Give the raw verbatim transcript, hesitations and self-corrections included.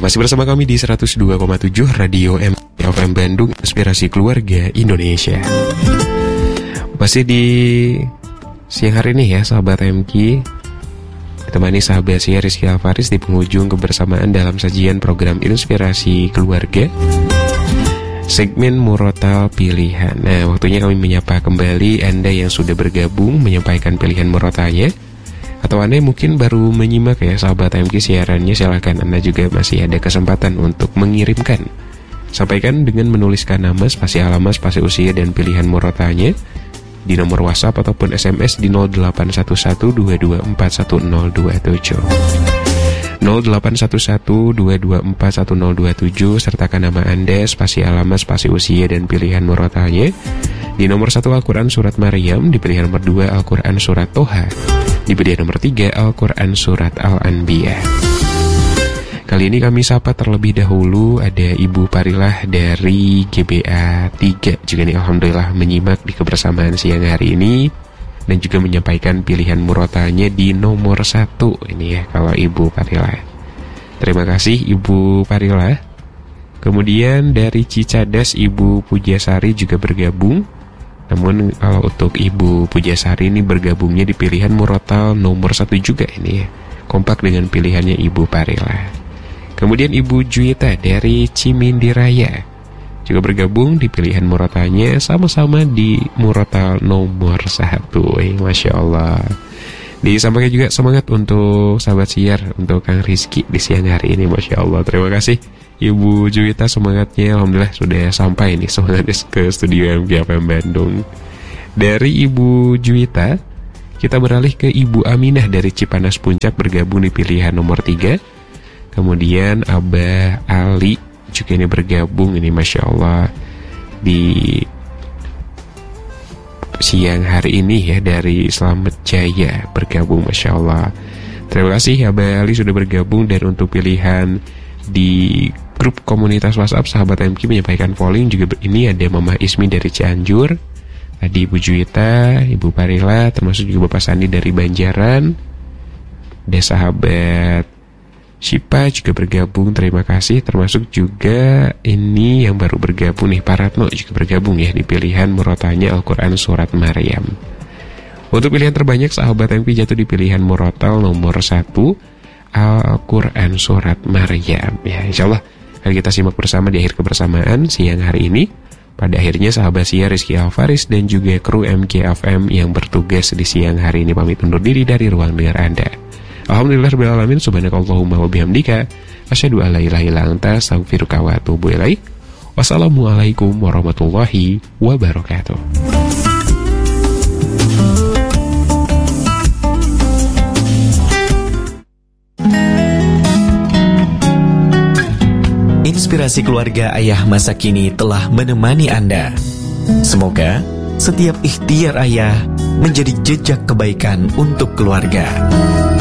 masih bersama kami di seratus dua koma tujuh Radio M F M Bandung, Inspirasi Keluarga Indonesia. Masih di siang hari ini ya sahabat M K, ditemani sahabat saya Rizky Alfaris di penghujung kebersamaan dalam sajian program Inspirasi Keluarga, segmen Murotal Pilihan. Nah, waktunya kami menyapa kembali Anda yang sudah bergabung menyampaikan pilihan murotalnya, atau Anda mungkin baru menyimak ya sahabat M K siarannya. Silahkan Anda juga masih ada kesempatan untuk mengirimkan. Sampaikan dengan menuliskan nama, spasi alamat, spasi usia, dan pilihan murotalnya di nomor WhatsApp ataupun S M S di nol delapan satu satu dua dua empat satu nol dua tujuh nol delapan satu satu dua dua empat satu nol dua tujuh, sertakan nama Anda, spasi alamat, spasi usia, dan pilihan murotalnya di nomor satu Al-Quran Surat Maryam, di pilihan nomor dua Al-Quran Surat Toha, di pilihan nomor tiga Al-Quran Surat Al-Anbiya. Kali ini kami sapa terlebih dahulu ada Ibu Parilah dari G B A tiga, juga nih alhamdulillah menyimak di kebersamaan siang hari ini dan juga menyampaikan pilihan murotalnya di nomor satu ini ya kalau Ibu Parilah. Terima kasih Ibu Parilah. Kemudian dari Cicadas Ibu Pujasari juga bergabung. Namun kalau untuk Ibu Pujasari ini bergabungnya di pilihan murotal nomor satu juga ini ya, kompak dengan pilihannya Ibu Parilah. Kemudian Ibu Juwita dari Cimindi Raya juga bergabung di pilihan murotalnya sama-sama di murotal nomor satu. Eh, Masya Allah. Disampaikan juga semangat untuk sahabat siar, untuk Kang Rizky di siang hari ini. Masya Allah, terima kasih Ibu Juwita, semangatnya alhamdulillah sudah sampai nih semangatnya ke studio M K F M Bandung. Dari Ibu Juwita kita beralih ke Ibu Aminah dari Cipanas Puncak, bergabung di pilihan nomor tiga. Kemudian Abah Ali juga ini bergabung ini Masya Allah di siang hari ini ya, dari Slamet Jaya bergabung Masya Allah. Terima kasih Abah Ali sudah bergabung. Dan untuk pilihan di grup komunitas WhatsApp sahabat M K menyampaikan polling juga ini ada Mama Ismi dari Cianjur, tadi Ibu Juwita, Ibu Parila, termasuk juga Bapak Sandi dari Banjaran, ada sahabat Sipa juga bergabung, terima kasih. Termasuk juga ini yang baru bergabung nih, Pak Ratno juga bergabung ya di pilihan murotalnya Al-Quran Surat Maryam. Untuk pilihan terbanyak sahabat M P jatuh di pilihan murotal nomor satu Al-Quran Surat Maryam ya. Insyaallah akan kita simak bersama di akhir kebersamaan siang hari ini. Pada akhirnya sahabat siar Rizky Alfaris dan juga kru M K F M yang bertugas di siang hari ini pamit undur diri dari ruang dengar Anda. Alhamdulillahirabbil alamin, subhanakallahumma wa bihamdika, asyhadu an la ilaha illa anta, astaghfiruka wa atubu ilaik. Wassalamualaikum warahmatullahi wabarakatuh. Inspirasi keluarga ayah masa kini telah menemani Anda. Semoga setiap ikhtiar ayah menjadi jejak kebaikan untuk keluarga.